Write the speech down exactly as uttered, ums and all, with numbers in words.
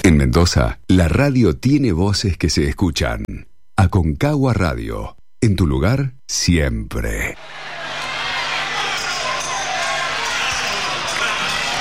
En Mendoza, la radio tiene voces que se escuchan. Aconcagua Radio, en tu lugar siempre.